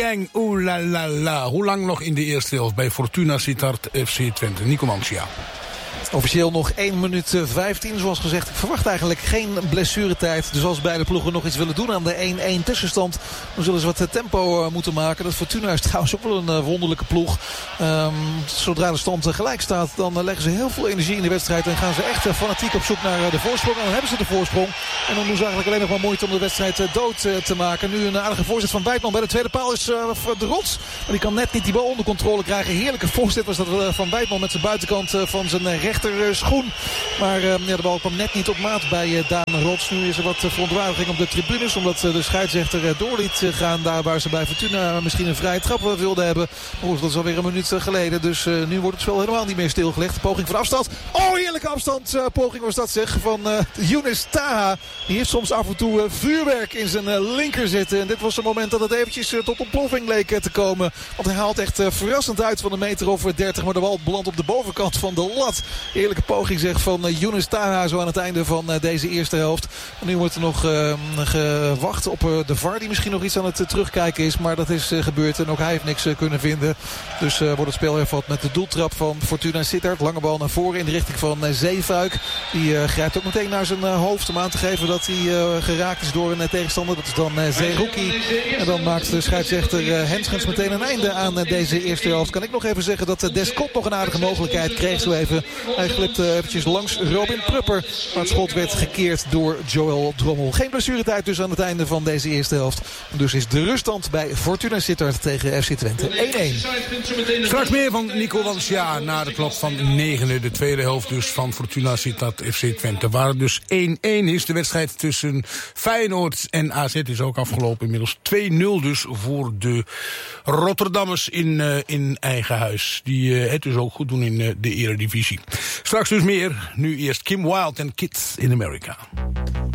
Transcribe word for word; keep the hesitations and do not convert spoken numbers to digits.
Eng, oeh la la la. Hoe lang nog in de eerste helft bij Fortuna Sittard F C Twente? Nico Mancia. Officieel nog één minuut vijftien, zoals gezegd. Ik verwacht eigenlijk geen blessuretijd. Dus als beide ploegen nog iets willen doen aan de één-één tussenstand, dan zullen ze wat tempo moeten maken. Dat Fortuna is trouwens ook wel een wonderlijke ploeg. Um, zodra de stand gelijk staat, dan leggen ze heel veel energie in de wedstrijd. En gaan ze echt fanatiek op zoek naar de voorsprong. En dan hebben ze de voorsprong. En dan doen ze eigenlijk alleen nog maar moeite om de wedstrijd dood te maken. Nu een aardige voorzet van Wijtman. Bij de tweede paal is uh, de rots. Maar die kan net niet die bal onder controle krijgen. Heerlijke voorzet was dat van Wijtman met zijn buitenkant van zijn rechter schoen. Maar uh, ja, de bal kwam net niet op maat bij uh, Daan Rots. Nu is er wat uh, verontwaardiging op de tribunes. Omdat uh, de scheidsrechter uh, door liet uh, gaan. Daar waar ze bij Fortuna misschien een vrije trap uh, wilden hebben. Oh, dat is alweer een minuut uh, geleden. Dus uh, nu wordt het spel helemaal niet meer stilgelegd. Poging van afstand. Oh, heerlijke afstand. Uh, poging was dat zeg. Van uh, Younes Taha. Die heeft soms af en toe uh, vuurwerk in zijn uh, linker zitten. En dit was het moment dat het eventjes uh, tot ontploffing leek uh, te komen. Want hij haalt echt uh, verrassend uit van een meter of dertig. Maar de bal belandt op de bovenkant van de lat. Heerlijke poging zeg van uh, Younes Taha zo aan het einde van uh, deze eerste helft. En nu wordt er nog uh, gewacht op uh, de V A R die misschien nog iets aan het uh, terugkijken is. Maar dat is uh, gebeurd en ook hij heeft niks uh, kunnen vinden. Dus uh, wordt het spel hervat met de doeltrap van Fortuna Sittard. Lange bal naar voren in de richting van uh, Zeefuik. Die uh, grijpt ook meteen naar zijn uh, hoofd om aan te geven dat hij uh, geraakt is door een uh, tegenstander. Dat is dan uh, Zerouki. En dan maakt de scheidsrechter uh, Henschens meteen een einde aan uh, deze eerste helft. Kan ik nog even zeggen dat uh, Descott nog een aardige mogelijkheid kreeg zo even. Hij glipte eventjes langs Robin Prupper. Maar het schot werd gekeerd door Joël Drommel. Geen blessuretijd dus aan het einde van deze eerste helft. Dus is de ruststand bij Fortuna Sittard tegen F C Twente één-één. Straks meer van Nico Mancia na de klok van negen. De tweede helft dus van Fortuna Sittard F C Twente. Waar het dus één-één is. De wedstrijd tussen Feyenoord en A Z is ook afgelopen. Inmiddels twee nul dus voor de Rotterdammers in, uh, in eigen huis. Die uh, het dus ook goed doen in uh, de Eredivisie. Straks dus meer. Nu eerst Kim Wilde en Kids in America.